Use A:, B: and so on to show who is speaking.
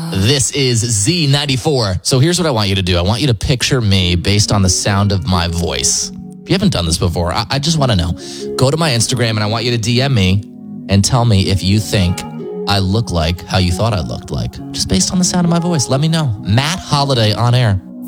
A: This is Z94. So here's what I want you to do. I want you to picture me based on the sound of my voice. If you haven't done this before, I just want to know. Go to my Instagram and I want you to DM me and tell me if you think I look like how you thought I looked like. Just based on the sound of my voice. Let me know. Matt Holiday on air.